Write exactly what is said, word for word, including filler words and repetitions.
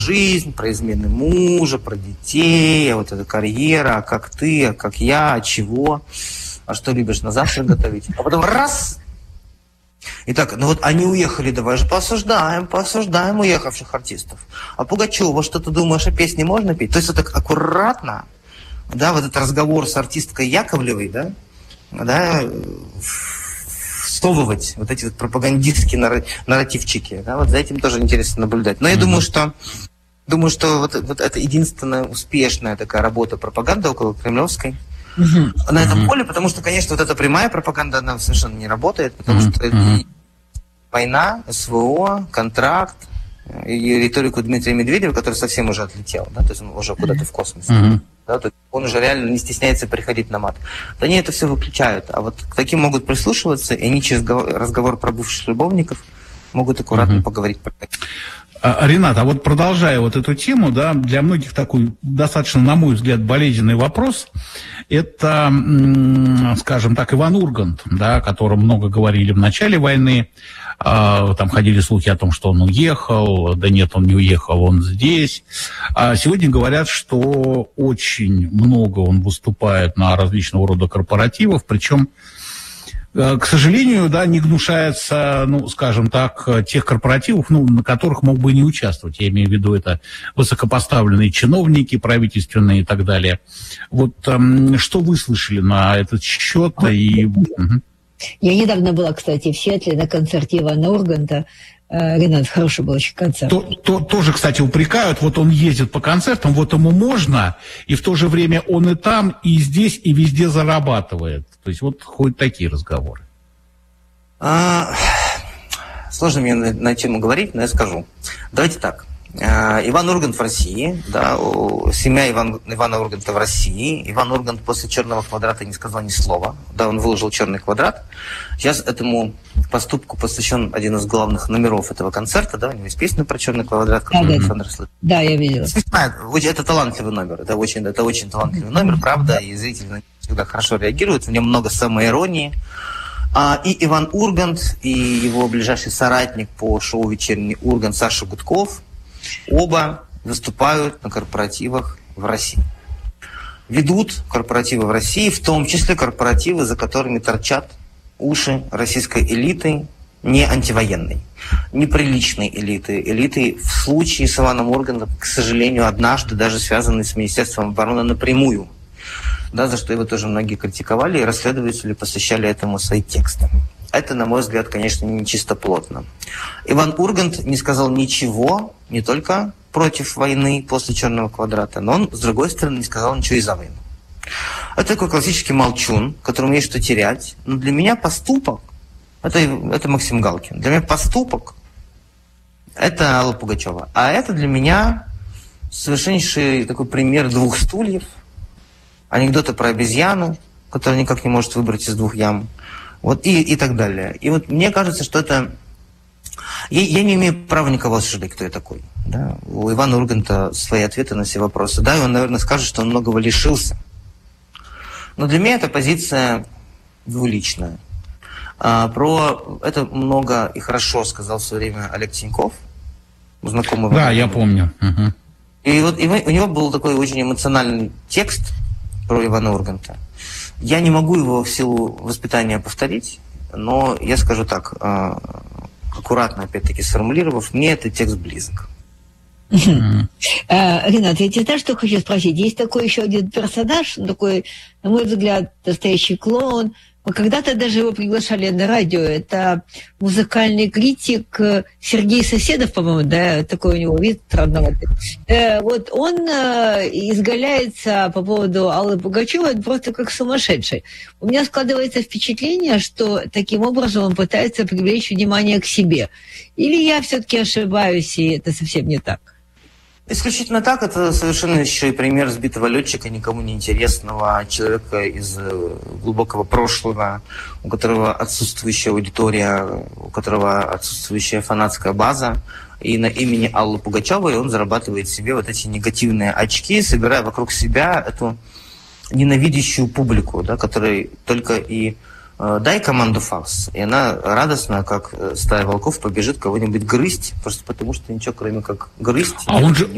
жизнь, про измены мужа, про детей, а вот эта карьера, а как ты, а как я, а чего, а что любишь на завтра готовить. А потом раз... Итак, ну вот они уехали, давай же поосуждаем, поосуждаем уехавших артистов. А Пугачева, что ты думаешь, о песне можно петь? То есть вот так аккуратно, да, вот этот разговор с артисткой Яковлевой, да, да, всовывать вот эти вот пропагандистские нарративчики, да, вот за этим тоже интересно наблюдать. Но я mm-hmm. думаю, что думаю, что вот, вот это единственная успешная такая работа пропаганды около кремлевской. Uh-huh. На этом uh-huh. поле, потому что, конечно, вот эта прямая пропаганда, она совершенно не работает, потому uh-huh. что uh-huh. война, СВО, контракт и риторику Дмитрия Медведева, который совсем уже отлетел, да, то есть он уже куда-то в космос, uh-huh. да, то есть он уже реально не стесняется приходить на мат. Да они это все выключают, а вот к таким могут прислушиваться, и они через разговор про бывших любовников могут аккуратно uh-huh. поговорить про это. Ренат, а вот продолжая вот эту тему, да, для многих такой достаточно, на мой взгляд, болезненный вопрос, это, скажем так, Иван Ургант, да, о котором много говорили в начале войны, там ходили слухи о том, что он уехал, да нет, он не уехал, он здесь. А сегодня говорят, что очень много он выступает на различного рода корпоративах, причем, к сожалению, да, не гнушается, ну, скажем так, тех корпоративов, ну, на которых мог бы не участвовать. Я имею в виду, это высокопоставленные чиновники, правительственные и так далее. Вот эм, что вы слышали на этот счет? И... Я недавно была, кстати, в Сиэтле на концерте Ивана Урганта. Ренат, хороший был очень концерт. То, то, тоже, кстати, упрекают, вот он ездит по концертам, вот ему можно, и в то же время он и там, и здесь, и везде зарабатывает. То есть вот ходят такие разговоры. А, сложно мне на, на тему говорить, но я скажу. Давайте так. Иван Ургант в России, да, семья Иван, Ивана Урганта в России. Иван Ургант после «Черного квадрата» не сказал ни слова. Да, он выложил «Черный квадрат». Сейчас этому поступку посвящен один из главных номеров этого концерта. Да, у него есть песня про «Черный квадрат», которую да, Александр слышал. Да, я видела. Это талантливый номер. Это очень, это очень талантливый номер, правда, и зрители всегда хорошо реагируют. В нем много самоиронии. А, и Иван Ургант, и его ближайший соратник по шоу «Вечерний Ургант» Саша Гудков оба выступают на корпоративах в России. Ведут корпоративы в России, в том числе корпоративы, за которыми торчат уши российской элиты, не антивоенной, неприличной элиты, элиты в случае с Иваном Ургантом, к сожалению, однажды даже связанной с Министерством обороны напрямую, да, за что его тоже многие критиковали, и расследователи посвящали этому свои тексты. Это, на мой взгляд, конечно, не чистоплотно. Иван Ургант не сказал ничего, не только против войны после «Черного квадрата», но он, с другой стороны, не сказал ничего и за войну. Это такой классический молчун, которому есть что терять. Но для меня поступок – это, это Максим Галкин. Для меня поступок – это Алла Пугачева. А это для меня совершеннейший такой пример двух стульев, анекдоты про обезьяну, которая никак не может выбрать из двух ям. Вот и, и так далее. И вот мне кажется, что это... Я, я не имею права никого осуждать, кто я такой. Да? У Ивана Урганта свои ответы на все вопросы. Да, и он, наверное, скажет, что он многого лишился. Но для меня эта позиция двуличная. А, про это много и хорошо сказал в свое время Олег Тиньков, знакомый Ивана. Да, я помню. Угу. И вот и у него был такой очень эмоциональный текст про Ивана Урганта. Я не могу его в силу воспитания повторить, но я скажу так, э, аккуратно, опять-таки, сформулировав, мне этот текст близок. Mm-hmm. Ренат, я тебе знаешь, что хочу спросить? Есть такой еще один персонаж, такой, на мой взгляд, настоящий клоун. Мы когда-то даже его приглашали на радио. Это музыкальный критик Сергей Соседов, по-моему, да, такой у него вид странноватый. Вот он изгаляется по поводу Аллы Пугачевой просто как сумасшедший. У меня складывается впечатление, что таким образом он пытается привлечь внимание к себе. Или я все-таки ошибаюсь, и это совсем не так? Исключительно так. Это совершенно еще и пример сбитого летчика, никому не интересного человека из глубокого прошлого, у которого отсутствующая аудитория, у которого отсутствующая фанатская база. И на имени Аллы Пугачевой он зарабатывает себе вот эти негативные очки, собирая вокруг себя эту ненавидящую публику, да, которой только и дай команду фарс, и она радостно, как стая волков, побежит кого-нибудь грызть, просто потому что ничего, кроме как грызть... А он же,